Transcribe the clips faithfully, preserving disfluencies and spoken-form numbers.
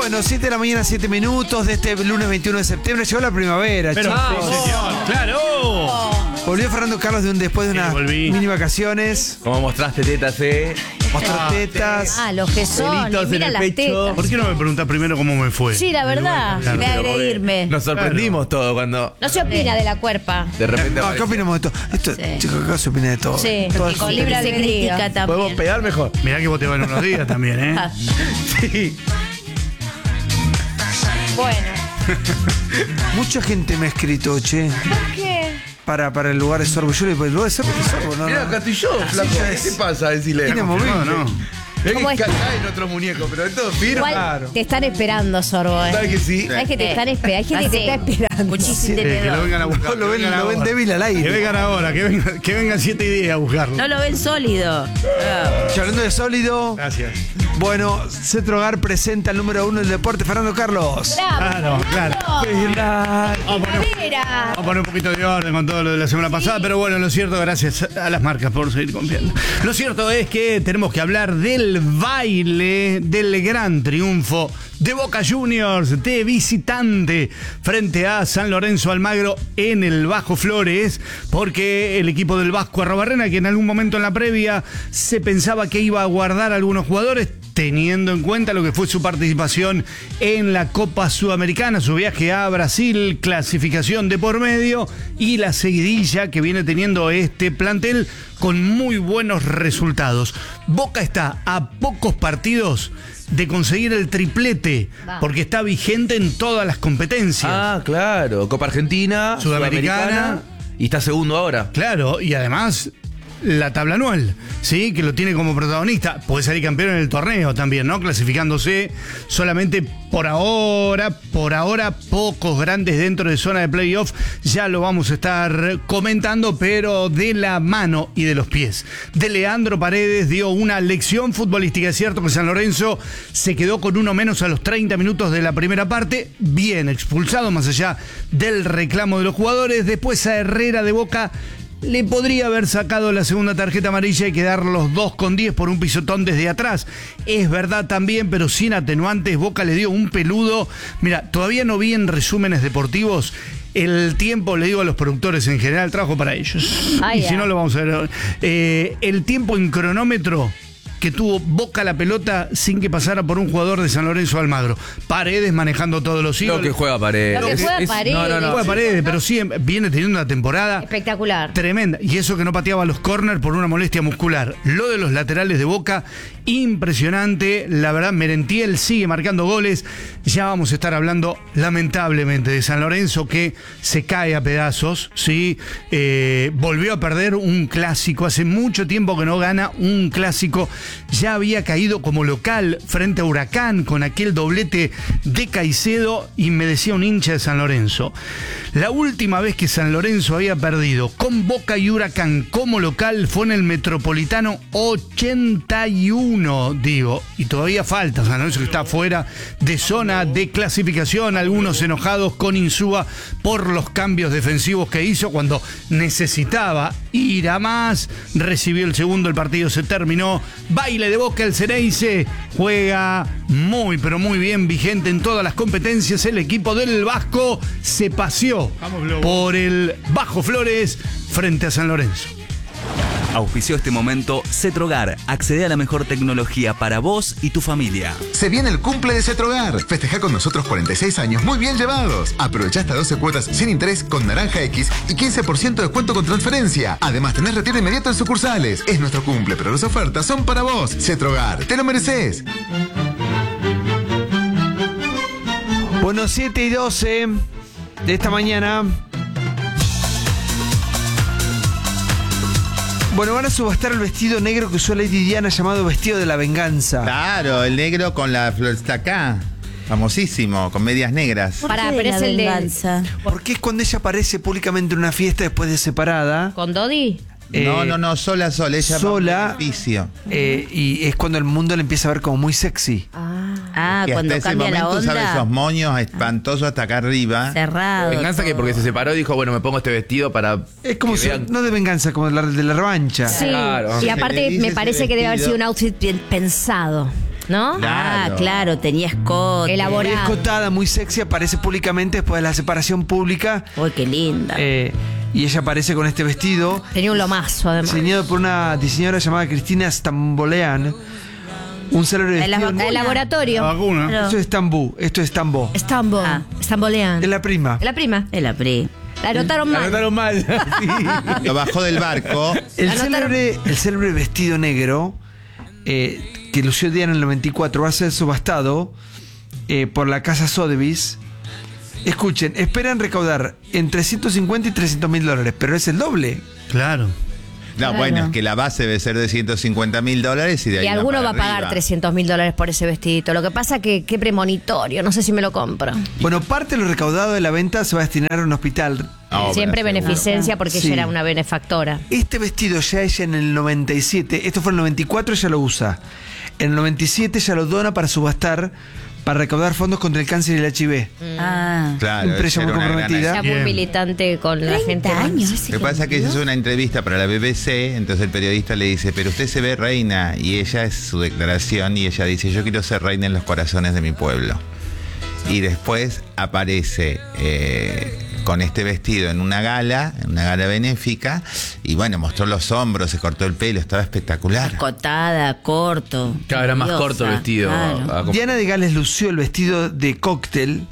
Bueno, siete de la mañana, siete minutos de este lunes veintiuno de septiembre. Llegó la primavera, Pero, chicos. sí, señor, claro. Volvió Fernando Carlos de un, después de Sí, unas volví. mini vacaciones. Como mostraste tetas, eh. Mostró Ah, tetas. Ah, los que son. Pelitos y mira en el las pecho. tetas. ¿Por qué no me preguntas primero cómo me fue? Sí, la verdad. Claro, de pero agredirme. Nos sorprendimos todos cuando No se opina de la cuerpa. de repente No, ¿qué apareció. opinamos de esto? Esto, Sí. chicos, acá se opina de todo. Sí, Todo y es- con libre se critica Podemos también. pegar mejor. Mirá que vos te van unos días también, ¿eh? Ah, Sí. bueno. Mucha gente me ha escrito, che, ¿Por qué? para, para el lugar de Sorbo. Yo le digo, el lugar de Sorbo, ¿qué Sorbo? No, Mira, no. acá estoy yo, flaco. ya ¿Qué es. te pasa? Decirle. Tiene móvil. No, no. Ven ¿Cómo que es? acá hay otros muñecos, pero es todo firme. Igual claro. te están esperando, Sorbo. ¿eh? ¿Sabes que sí? Sabes que te están esperando. Hay gente que te está esperando. Muchísimo. Sí, que lo vengan a buscar. No, lo que ven- vengan lo ven ahora. débil al aire. Que vengan ahora, que vengan, que vengan siete y diez a buscarlo. No lo ven sólido. Y hablando de sólido, Gracias. bueno, Centro Hogar presenta el número uno del deporte, Fernando Carlos. Bravo. Claro, claro. Mira. Vamos a poner- Mira. Vamos a poner un poquito de orden con todo lo de la semana pasada, pero bueno, lo cierto, gracias a las marcas por seguir confiando. Lo cierto es que tenemos que hablar del baile, del gran triunfo de Boca Juniors de visitante frente a San Lorenzo Almagro en el Bajo Flores, porque el equipo del Vasco Arrobarrena, que en algún momento en la previa se pensaba que iba a guardar a algunos jugadores, teniendo en cuenta lo que fue su participación en la Copa Sudamericana, su viaje a Brasil, clasificación de por medio y la seguidilla que viene teniendo este plantel con muy buenos resultados. Boca está a pocos partidos de conseguir el triplete, Va. porque está vigente en todas las competencias. Ah, claro. Copa Argentina, Sudamericana. Sudamericana. Y está segundo ahora. Claro, y además la tabla anual, ¿sí? Que lo tiene como protagonista. Puede salir campeón en el torneo también, ¿no? Clasificándose solamente por ahora, por ahora pocos grandes dentro de zona de playoff. Ya lo vamos a estar comentando, pero de la mano y de los pies. De Leandro Paredes dio una lección futbolística. Es cierto que San Lorenzo se quedó con uno menos a los treinta minutos de la primera parte. Bien expulsado, más allá del reclamo de los jugadores. Después a Herrera de Boca le podría haber sacado la segunda tarjeta amarilla y quedar los dos con diez por un pisotón desde atrás. Es verdad también, pero sin atenuantes. Boca le dio un peludo. Mira, todavía no vi en resúmenes deportivos el tiempo, le digo a los productores en general, trabajo para ellos. Ah, y ya. si no lo vamos a ver. Eh, el tiempo en cronómetro que tuvo Boca la pelota sin que pasara por un jugador de San Lorenzo Almagro. Paredes manejando todos los hilos. Lo que juega Paredes. Lo que Es- juega es- Paredes. No, no, no. Juega Paredes, pero sí viene teniendo una temporada Espectacular. tremenda. Y eso que no pateaba los corners por una molestia muscular. Lo de los laterales de Boca, impresionante. La verdad, Merentiel sigue marcando goles. Ya vamos a estar hablando, lamentablemente, de San Lorenzo, que se cae a pedazos. ¿Sí? Eh, volvió a perder un clásico. Hace mucho tiempo que no gana un clásico. Ya había caído como local frente a Huracán con aquel doblete de Caicedo. Y me decía un hincha de San Lorenzo, la última vez que San Lorenzo había perdido con Boca y Huracán como local fue en el Metropolitano ochenta y uno, digo, y todavía falta. San Lorenzo que está fuera de zona de clasificación, algunos enojados con Insúa por los cambios defensivos que hizo cuando necesitaba ir a más. Recibió el segundo, el partido se terminó. Baile de Boca, el Ceneice juega muy pero muy bien, vigente en todas las competencias. El equipo del Vasco se paseó por el Bajo Flores frente a San Lorenzo. Auspició este momento Cetrogar. Accede a la mejor tecnología para vos y tu familia. Se viene el cumple de Cetrogar. Festeja con nosotros cuarenta y seis años muy bien llevados. Aprovecha hasta doce cuotas sin interés con Naranja X y quince por ciento de descuento con transferencia. Además, tenés retiro inmediato en sucursales. Es nuestro cumple, pero las ofertas son para vos. Cetrogar, te lo mereces. Bueno, siete y doce de esta mañana. Bueno, van a subastar el vestido negro que usó Lady Diana, llamado vestido de la venganza. Claro, el negro con la flor está acá. Famosísimo, con medias negras. Pará, pero es el de... venganza. Porque es cuando ella aparece públicamente en una fiesta después de separada. ¿Con Dodi? No, Eh, no, no, sola, sola. Ella sola. va a un edificio. eh, y es cuando el mundo le empieza a ver como muy sexy. Ah, Que cuando hasta ese cambia la momento usaba esos onda. moños espantosos hasta acá arriba. Cerrado. Venganza que todo. porque se separó dijo, bueno, me pongo este vestido para Es como que si- vean. no de venganza, como de la, de la revancha. Sí. Claro. Y Se le aparte dice me ese parece que debe haber vestido. sido un outfit bien pensado. ¿no? Ah, Claro. claro, tenía escote. Muy Elaborado. escotada, muy sexy, aparece públicamente después de la separación pública. Uy, qué linda. eh, y ella aparece con este vestido, Tenía un lomazo, además. diseñado por una diseñadora llamada Cristina Stambolean. Un célebre En las vestido. vacunas. El La laboratorio. vacuna. Claro. Esto es Estambú, esto es Estambó. Estambo. Ah. Estambolean. Es la prima. Es la prima. Es la P. La anotaron La mal. anotaron mal. Sí. Lo bajó del barco. El Anotaron- célebre, el célebre vestido negro eh, que lució Diana en el noventa y cuatro va a ser subastado eh, por la casa Sotheby's. Escuchen, esperan recaudar entre ciento cincuenta y trescientos mil dólares, pero es el doble. Claro. No, Claro. bueno, es que la base debe ser de ciento cincuenta mil dólares y de ahí Y alguno para va a pagar arriba. trescientos mil dólares por ese vestidito. Lo que pasa que qué premonitorio. No sé si me lo compro. Bueno, parte de lo recaudado de la venta se va a destinar a un hospital. Ah, Siempre bueno, beneficencia porque Sí. ella era una benefactora. Este vestido ya ella en el noventa y siete, esto fue en el noventa y cuatro, ella lo usa. En el noventa y siete ella lo dona para subastar, para recaudar fondos contra el cáncer y el H I V. Ah. Claro, Siempre esa ella era muy una gran comprometida. Ya muy Bien. militante con la gente. treinta años. Lo que pasa es que ella hizo una entrevista para la B B C, entonces el periodista le dice, pero usted se ve reina, y ella es su declaración, y ella dice, yo quiero ser reina en los corazones de mi pueblo. Y después aparece eh, con este vestido en una gala, en una gala benéfica, y bueno, mostró los hombros, se cortó el pelo, estaba espectacular. Escotada, corto. Claro, era más Diosa, corto el vestido. claro. A- a- Diana de Gales lució el vestido de cóctel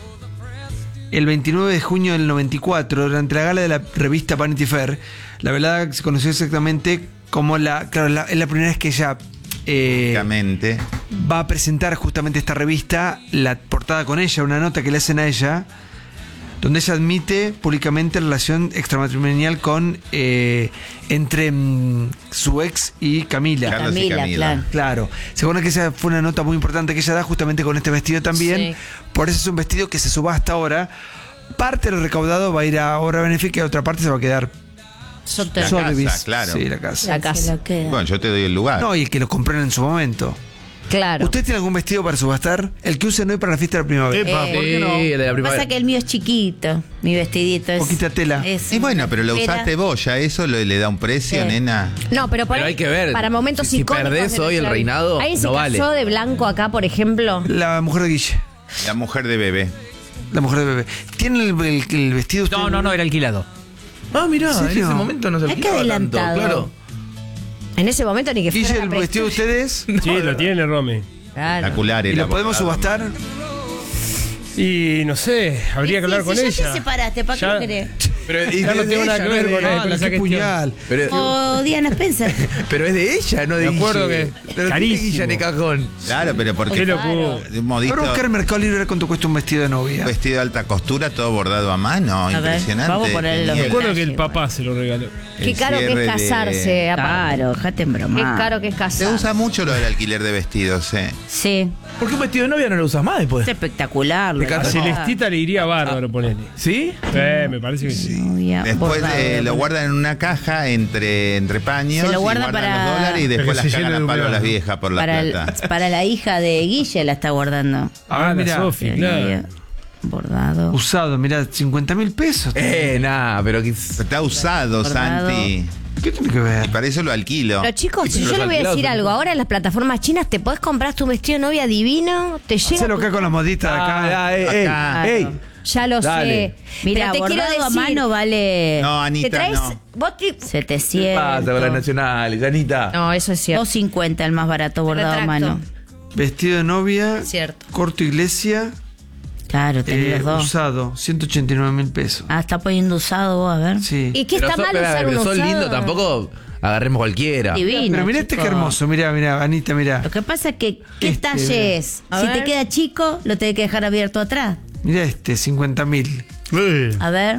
el veintinueve de junio del noventa y cuatro durante la gala de la revista Vanity Fair. La velada se conoció exactamente como la... Claro, la- es la primera vez que ella eh, Básicamente. va a presentar justamente esta revista, la portada con ella, una nota que le hacen a ella, donde ella admite públicamente relación extramatrimonial con eh, entre mm, su ex y Camila. Carlos y Camila, Camila. claro. Claro, según que esa fue una nota muy importante que ella da justamente con este vestido también. Sí. Por eso es un vestido que se subasta ahora. Parte de lo recaudado va a ir a obra benéfica y otra parte se va a quedar Soter- La Sotheby's. casa, claro. Sí, la casa. La Se casa. lo queda. Bueno, yo te doy el lugar. No, y el que lo compraron en su momento. Claro. ¿Usted tiene algún vestido para subastar? El que usen hoy para la fiesta de la primavera. Epa, ¿por qué no? Sí, el de la Lo que primavera. pasa es que el mío es chiquito, mi vestidito es... Poquita tela. es Y bueno, pero lo tela. usaste vos, ya eso lo- le da un precio, Sí. nena. No, pero, por Pero ahí, hay que ver. Para momentos Si- si icónicos perdés de hoy el nuestra vida. reinado, ¿Alguien se no casó vale. de blanco acá, por ejemplo? La mujer de Guille. La mujer de bebé. La mujer de bebé. ¿Tiene el, el- el vestido usted? No, no, no, era alquilado. Ah, mirá, ¿En en serio? ese momento no se Hay que alquilaba tanto, adelantado. claro. En ese momento ni que fuera Guille, la ¿el pre- vestido de ustedes? Sí, lo tiene Romy. Claro. Espectacular. ¿Y el lo podemos abogado. subastar? Y no sé, habría que hablar Sí, con si ya ella. te separaste, ¿para qué Ya- lo querés? Pero, y Ya no es de tengo nada ella, que no ver es de con ella. él. Ah, esa qué cuestión. puñal. Pero, O Diana Spencer. pero es de ella, no de Me acuerdo Guille. que- Pero tiene carísimo. Guille en el cajón. Claro, pero porque Qué locura. de un modito, Ahora buscar en Mercado Libre cuánto cuesta un vestido de novia. vestido de alta costura, todo bordado a mano, ver, impresionante. vamos a ponerlo. Tenía Me el- acuerdo que el Detalle, papá se lo regaló. Qué el caro que cierre es de- casarse. aparte. Claro, dejate en Qué broma. caro que es Se casarse. usa mucho lo del alquiler de vestidos, eh. Sí, ¿Por qué un vestido de novia no lo usas más después? es espectacular. Me lo A encanta. que pasa. Celestita le iría bárbaro ponerle. ¿Sí? Eh, me parece que sí. Novia, Después bordado, eh, lo bordado. guardan en una caja entre, entre paños Se lo y guarda guardan para- los dólares y Pero después que las se cagan llene a de palo a las humedad. viejas por la Para, el- plata. para la hija de Guille la está guardando. Ah, mira. la Sofi, La claro. novia, Bordado. Usado, mirá, cincuenta mil pesos. Eh, nada, pero que... Está usado, Bordado. Santi. ¿Qué tiene que ver? Para eso lo alquilo. Pero chicos, si Pero yo los le voy a alquilados decir son- algo, ahora en las plataformas chinas te podés comprar tu vestido de novia divino, te llega. Hacelo tu- acá con las moditas de acá. Ah, ah, eh, Acá. ey, ey. Ya lo Dale. sé. Mira, Pero te quiero bordado a decir, mano vale No, te Anita, traes. no. Vos te- ¿Qué pasa setecientos. con las nacionales, Anita? No, eso es cierto. doscientos cincuenta el más barato bordado a Retracto. mano. Vestido de novia, Cierto. corto iglesia, Claro, tenés eh, los dos. usado, ciento ochenta y nueve mil pesos. Ah, está poniendo usado vos, a ver. Sí. ¿Y qué Pero está sos- mal pero- usar un pero sos usado? lindo, tampoco agarremos cualquiera. Divino. Pero mirá este chico. qué hermoso, mirá, mirá, Anita, mirá. Lo que pasa es que, ¿qué Este, talle es? A Si ver. te queda chico, lo tenés que dejar abierto atrás. Mirá este, cincuenta mil. Eh, A ver.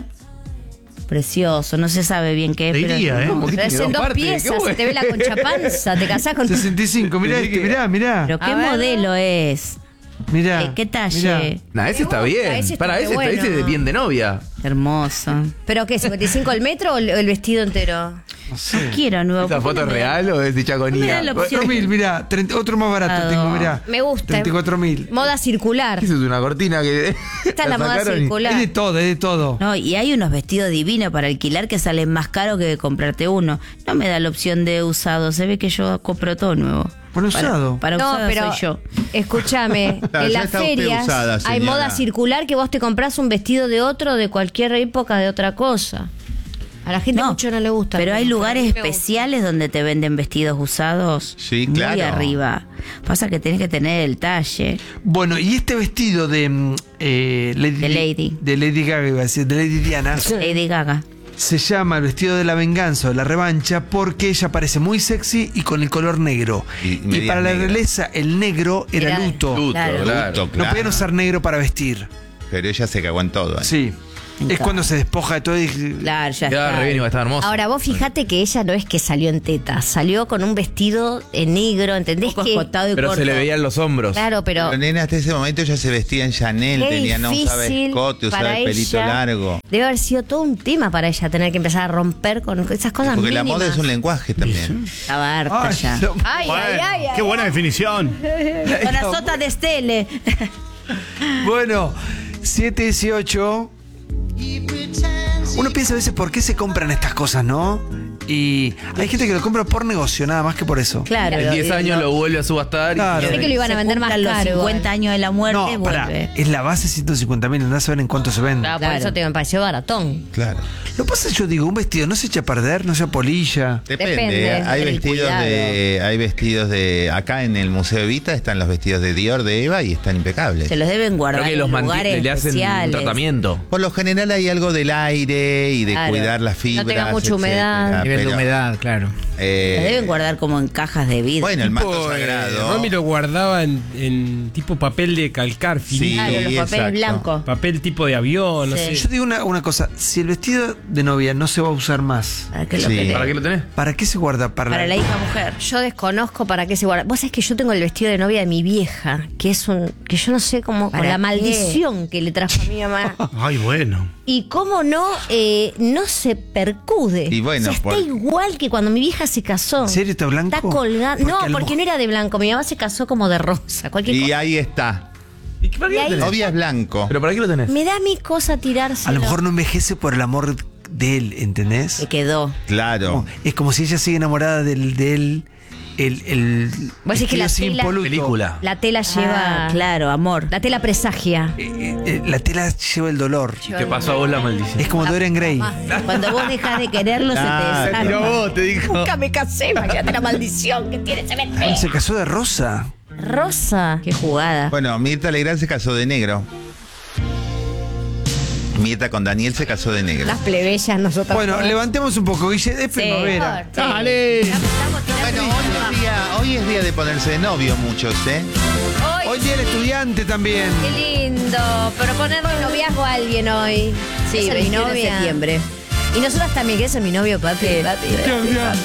Precioso, no se sabe bien qué es, Te pero. iría, ¿eh? ¿Cómo que Pero te es quedó en dos aparte? piezas, ¿Cómo se es? te ve la concha panza, te casás con tu... sesenta y cinco, mirá este, mirá, mirá. Pero qué A ver. modelo es. Mirá. Eh, ¿Qué talle? mirá. Nah, ese está Me gusta, bien. ese está Para, re ese, está- bueno. ese es de bien de novia. Hermoso. ¿Pero qué? ¿cincuenta y cinco el metro o el, el vestido entero? No sé. No quiero nuevo. ¿Esa ¿por qué foto es no me da- real o es de me da chaconía? la opción? cuatro mil, mirá. treinta otro más barato Ah, tengo, mirá. Me gusta. treinta y cuatro mil. Moda circular. Eso es una cortina que. Esta es la moda sacaron y- circular. Es de todo, es de todo. No, y hay unos vestidos divinos para alquilar que salen más caros que comprarte uno. No me da la opción de usado. Se ve que yo compro todo nuevo. Bueno, usado. Para, para No, usada pero soy yo. escúchame, Claro, en ya las está usted ferias usada, hay señora. moda circular que vos te compras un vestido de otro de cualquier época de otra cosa. A la gente mucho no le gusta. Pero hay a lugares mí me gusta. especiales donde te venden vestidos usados. Sí, muy claro. arriba. Pasa que tenés que tener el talle. Bueno, y este vestido de mm, eh, Lady, De Lady. de Lady Gaga, iba a decir, de Lady Diana, Lady Gaga. se llama el vestido de la venganza o de la revancha porque ella parece muy sexy y con el color negro. Y Y, medias para la negras. realeza el negro era Era- luto. Luto, Claro. claro. Luto, No claro. podían usar negro para vestir. Pero ella se cagó en todo. ¿eh? Sí. Es cuando se despoja de todo y... Claro, ya Quedaba está. re bien y va a estar hermoso. Ahora vos fijate que ella no es que salió en teta, salió con un vestido en negro, ¿entendés? Un poco que escotado y Pero corto. se le veían los hombros. Claro, pero Pero nena, hasta ese momento ella se vestía en Chanel, qué tenía, no usaba difícil escote, usaba para el pelito ella. largo. Debe haber sido todo un tema para ella tener que empezar a romper con esas cosas Porque la mínimas. moda es un lenguaje también. Estaba harta Ay, ya. no. Ay, Bueno, ay, ay, ay. qué buena definición. Con la sota de Estele. Bueno, siete dieciocho. Uno piensa a veces por qué se compran estas cosas, ¿no? Y hay gente que lo compra por negocio, nada más que por eso. Claro. En diez años lo vuelve a subastar. y- Claro. Pensé que lo iban a Se vender más cumplan caro. los cincuenta años de la muerte, No, pará, vuelve. es la base ciento cincuenta mil, andás a ver en cuánto se vende. Claro, por Claro. eso te me pareció baratón. Claro. Lo que pasa es que yo digo, un vestido no se echa a perder, no se apolilla. Depende. Depende, hay del vestidos cuidado. de. Hay vestidos de. Acá en el Museo Evita están los vestidos de Dior de Eva y están impecables. Se los deben guardar Creo que en los lugares mantiene, le hacen un especiales. tratamiento. Por lo general hay algo del aire y de Claro. cuidar las fibras. tenga mucha etcétera, humedad. Nivel de pero, humedad, claro. eh, Los deben guardar como en cajas de vidrio. Bueno, el manto Tipo, eh, sagrado. Romy lo guardaba en, en tipo papel de calcar Sí, finito. Claro, los papeles exacto. blancos. Papel tipo de avión, no Sí. sé. Yo digo una, una cosa, si el vestido de novia no se va a usar más, ¿Para qué lo Sí. querés? ¿Para qué lo tenés? ¿para qué se guarda? Para, Para la hija mujer. Yo desconozco para qué se guarda. Vos sabés que yo tengo el vestido de novia de mi vieja, que es un. que yo no sé cómo. con ¿Para la qué? maldición que le trajo a mi mamá. Ay, bueno. Y cómo no, eh, no se percude. Y bueno, o sea, está por- igual que cuando mi vieja se casó. ¿En serio está blanco? Está colgado. Porque No, a lo porque mejor- no era de blanco. Mi mamá se casó como de rosa. Cualquier Y cosa. ahí está. ¿Y para qué Y ahí- lo tenés? Novia es blanco. ¿Pero para qué lo tenés? Me da mi cosa tirarse. A lo mejor no envejece por el amor de él, ¿entendés? Se quedó. Claro. Como- es como si ella sigue enamorada del, de él, el, el Vos decís que la vestido tela- impoluto. Película. La tela lleva. Ah, claro, amor. La tela presagia. Eh, eh, eh, la tela lleva el dolor. ¿Y te pasó a vos la maldición? Es como Dorian Gray. Cuando vos dejas de quererlo, Ah, se te tiró desarma. vos, te dijo. Nunca me casé. Imagínate la maldición que tiene ese vestido. Se casó de rosa. Rosa. Qué jugada. Bueno, Mirta Legrand se casó de negro. Mirta con Daniel se casó de negro. Las plebeyas nosotros. Bueno, levantemos un poco, Guille, es primavera. Dale. Bueno, hoy es, día, hoy es día de ponerse de novio muchos, ¿eh? Hoy día el estudiante también. Qué lindo. Pero ponerle noviazgo a alguien hoy. Sí, Esa es mi veintiuno de novia. septiembre. Y nosotras también, que ese es mi novio, papi. Papi, papi, papi.